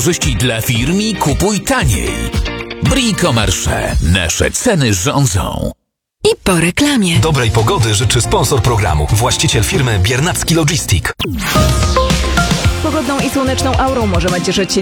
Korzyści dla firm i kupuj taniej. Bricomarché. Nasze ceny rządzą. I po reklamie. Dobrej pogody życzy sponsor programu, właściciel firmy Biernacki Logistic. Pogodną i słoneczną aurą możemy cieszyć się